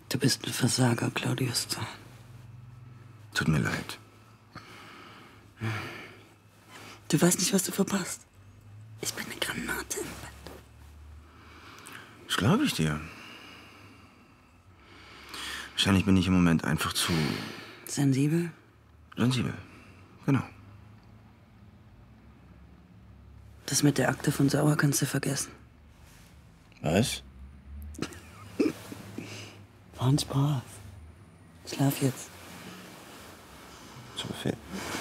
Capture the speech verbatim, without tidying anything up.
Du bist ein Versager, Claudius. Tut mir leid. Du weißt nicht, was du verpasst. Ich bin eine Granate im Bett. Das glaube ich dir. Wahrscheinlich bin ich im Moment einfach zu... Sensibel? Sensibel, genau. Das mit der Akte von Sauer kannst du vergessen. Was? War ein Spaß. Schlaf jetzt. Zu Befehl.